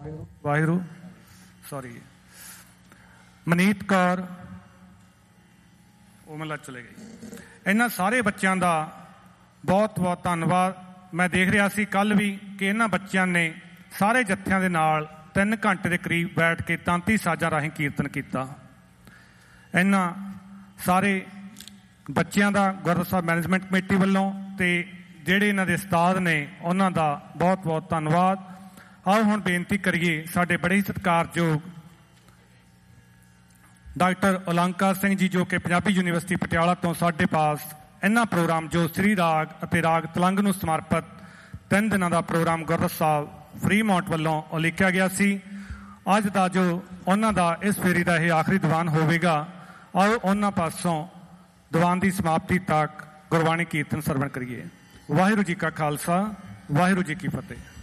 Waheguru sorry Maneet Kaur ਉਹ ਮਤਲਬ ਚਲੇ ਗਈ। ਇਹਨਾਂ ਸਾਰੇ ਬੱਚਿਆਂ ਦਾ ਬਹੁਤ ਬਹੁਤ ਧੰਨਵਾਦ। ਮੈਂ ਦੇਖ ਰਿਹਾ ਸੀ ਕੱਲ੍ਹ ਵੀ ਕਿ ਇਹਨਾਂ ਬੱਚਿਆਂ ਨੇ ਸਾਰੇ ਜੱਥਿਆਂ ਦੇ ਨਾਲ 3 ਘੰਟੇ ਦੇ ਕਰੀਬ ਬੈਠ ਕੇ ਤਾਂਤੀ ਸਾਜ਼ਾਂ ਰਾਹੀਂ ਕੀਰਤਨ ਕੀਤਾ। ਇਹਨਾਂ ਸਾਰੇ ਬੱਚਿਆਂ ਦਾ ਗੁਰਦੁਆਰਾ ਸਾਹਿਬ ਮੈਨੇਜਮੈਂਟ ਕਮੇਟੀ ਵੱਲੋਂ ਤੇ ਜਿਹੜੇ ਇਹਨਾਂ ਦੇ ਉਸਤਾਦ ਨੇ ਉਹਨਾਂ ਦਾ ਬਹੁਤ ਬਹੁਤ ਧੰਨਵਾਦ। ਆਓ ਹੁਣ ਬੇਨਤੀ ਕਰੀਏ ਸਾਡੇ ਬੜੇ ਹੀ ਸਤਿਕਾਰਯੋਗ ਡਾਕਟਰ ਅਲੰਕਾਰ ਸਿੰਘ ਜੀ, ਜੋ ਕਿ ਪੰਜਾਬੀ ਯੂਨੀਵਰਸਿਟੀ ਪਟਿਆਲਾ ਤੋਂ ਸਾਡੇ ਪਾਸ ਇਹਨਾਂ ਪ੍ਰੋਗਰਾਮ ਜੋ ਸ੍ਰੀ ਰਾਗ ਅਤੇ ਰਾਗ ਤਲੰਗ ਨੂੰ ਸਮਰਪਿਤ 3 ਦਿਨਾਂ ਦਾ ਪ੍ਰੋਗਰਾਮ ਗੁਰਦੁਆਰਾ ਸਾਹਿਬ ਫਰੀਮਾਉਂਟ ਵੱਲੋਂ ਉਲੀਕਿਆ ਗਿਆ ਸੀ। ਅੱਜ ਦਾ ਜੋ ਉਹਨਾਂ ਦਾ ਇਸ ਫੇਰੀ ਦਾ ਇਹ ਆਖਰੀ ਦੀਵਾਨ ਹੋਵੇਗਾ। ਆਓ ਉਹਨਾਂ ਪਾਸੋਂ ਦੀਵਾਨ ਦੀ ਸਮਾਪਤੀ ਤੱਕ ਗੁਰਬਾਣੀ ਕੀਰਤਨ ਸਰਵਣ ਕਰੀਏ। ਵਾਹਿਗੁਰੂ ਜੀ ਕਾ ਖਾਲਸਾ, ਵਾਹਿਗੁਰੂ ਜੀ ਕੀ ਫਤਿਹ।